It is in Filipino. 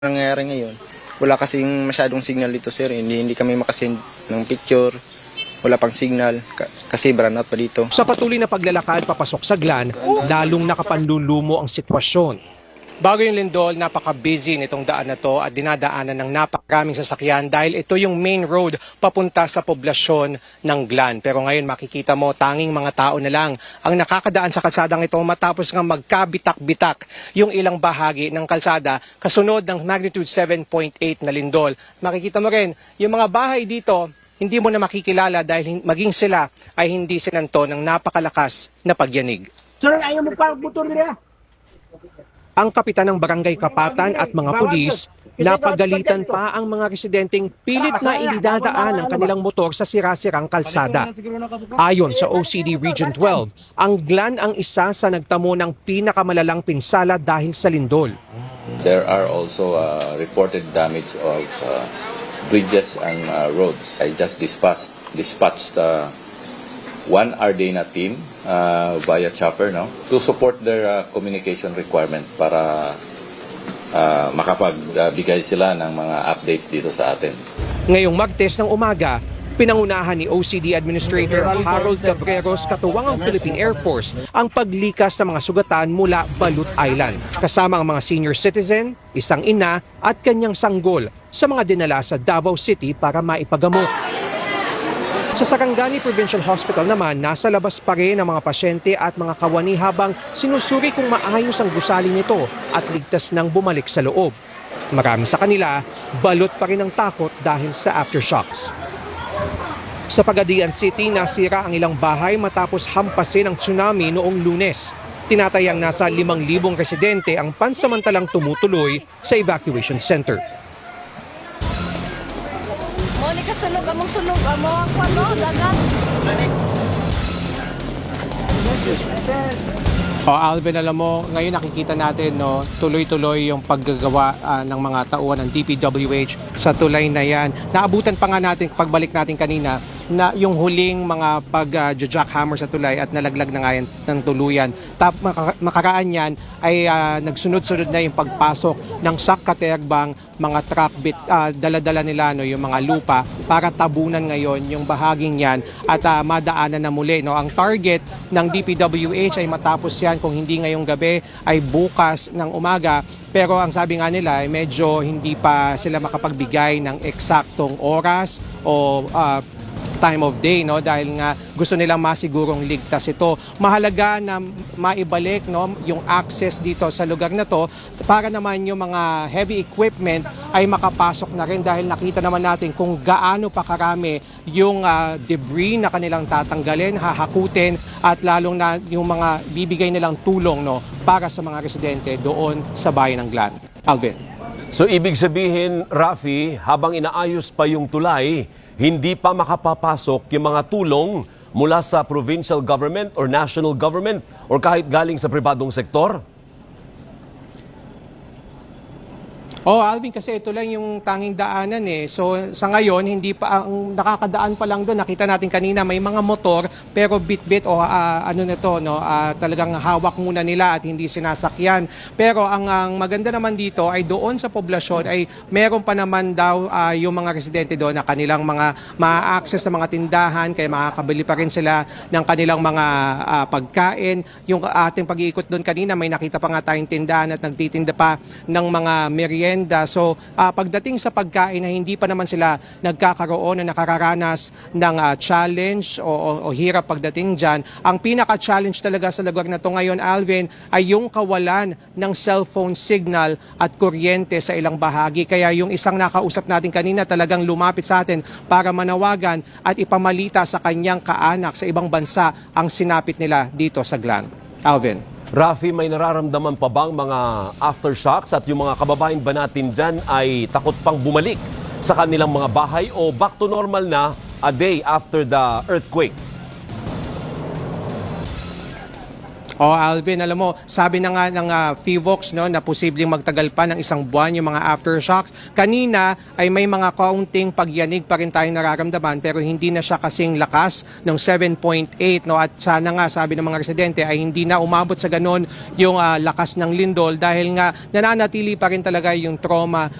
nangyayari ngayon, wala kasing masyadong signal dito sir, hindi kami makasend ng picture, wala pang signal kasi brownout pa dito. Sa patuloy na paglalakad papasok sa Glan, lalong nakapanlulumo ang sitwasyon. Bago yung lindol, napaka-busy nitong daan na to at dinadaanan ng napakaraming sasakyan dahil ito yung main road papunta sa poblasyon ng Glan. Pero ngayon makikita mo tanging mga tao na lang ang nakakadaan sa kalsadang ito matapos nga magkabitak-bitak yung ilang bahagi ng kalsada kasunod ng magnitude 7.8 na lindol. Makikita mo rin yung mga bahay dito hindi mo na makikilala dahil maging sila ay hindi sinanto ng napakalakas na pagyanig. Sir, ayaw mo pa motor nila. Ang kapitan ng Barangay Kapatan at mga pulis, napagalitan pa ang mga residenteng pilit na inidadaan ang kanilang motor sa sira-sirang kalsada. Ayon sa OCD Region 12, ang Glan ang isa sa nagtamo ng pinakamalalang pinsala dahil sa lindol. There are also reported damage of bridges and roads. I just dispatched one Ardena team via chopper to support their communication requirement para makapagbigay sila ng mga updates dito sa atin. Ngayong Martes ng umaga, pinangunahan ni OCD Administrator Harold Cabreros katuwang ang Philippine Air Force ang paglikas ng mga sugatan mula Balut Island. Kasama ang mga senior citizen, isang ina at kanyang sanggol sa mga dinala sa Davao City para maipagamot. Sa Sarangani Provincial Hospital naman, nasa labas pa rin ang mga pasyente at mga kawani habang sinusuri kung maayos ang gusali nito at ligtas nang bumalik sa loob. Marami sa kanila, balot pa rin ang takot dahil sa aftershocks. Sa Pagadian City, nasira ang ilang bahay matapos hampasin ng tsunami noong Lunes. Tinatayang nasa 5,000 residente ang pansamantalang tumutuloy sa evacuation center. Monica, sunog amo ako ano, dagat. Alvin, alam mo, ngayon nakikita natin tuloy-tuloy yung paggagawa ng mga tauhan ng DPWH sa tulay na yan. Naabutan pa nga natin, pagbalik natin kanina, na yung huling mga pag-jackhammer sa tulay at nalaglag na nga yan ng tuluyan. Makaraan yan ay nagsunod-sunod na yung pagpasok ng sakkaterbang mga truck dala-dala nila yung mga lupa para tabunan ngayon yung bahaging yan at madaanan na muli. Ang target ng DPWH ay matapos yan kung hindi ngayong gabi ay bukas ng umaga. Pero ang sabi nga nila ay medyo hindi pa sila makapagbigay ng eksaktong oras o time of day dahil nga gusto nilang masigurong ligtas ito. Mahalaga na maibalik yung access dito sa lugar na to para naman yung mga heavy equipment ay makapasok na rin dahil nakita naman natin kung gaano pa karami yung debris na kanilang tatanggalin, hahakutin at lalong na yung mga bibigay nilang tulong para sa mga residente doon sa bayan ng Glan. Alvin. So ibig sabihin, Rafi, habang inaayos pa yung tulay, hindi pa makapapasok yung mga tulong mula sa provincial government or national government or kahit galing sa pribadong sektor? Alvin, kasi ito lang yung tanging daanan So sa ngayon, hindi pa ang nakakadaan pa lang doon. Nakita natin kanina may mga motor pero bit-bit talagang hawak muna nila at hindi sinasakyan. Pero ang maganda naman dito ay doon sa poblasyon ay meron pa naman daw yung mga residente doon na kanilang mga ma-access na mga tindahan kaya makakabili pa rin sila ng kanilang mga pagkain. Yung ating pag-iikot doon kanina may nakita pa nga tayong tindahan at nagtitinda pa ng mga merienda. So pagdating sa pagkain na hindi pa naman sila nagkakaroon na nakararanas ng challenge o hirap pagdating dyan, ang pinaka-challenge talaga sa lugar na to ngayon, Alvin, ay yung kawalan ng cellphone signal at kuryente sa ilang bahagi. Kaya yung isang nakausap natin kanina talagang lumapit sa atin para manawagan at ipamalita sa kanyang kaanak sa ibang bansa ang sinapit nila dito sa Glan. Alvin. Rafi, may nararamdaman pa bang mga aftershocks at yung mga kababayan ba natin dyan ay takot pang bumalik sa kanilang mga bahay o back to normal na a day after the earthquake? Alvin, alam mo, sabi na nga ng FIVOX no, na posibleng magtagal pa ng isang buwan yung mga aftershocks. Kanina ay may mga kaunting pagyanig pa rin tayong nararamdaman pero hindi na siya kasing lakas ng 7.8. No? At sana nga, sabi ng mga residente, ay hindi na umabot sa ganon yung lakas ng lindol dahil nga nananatili pa rin talaga yung trauma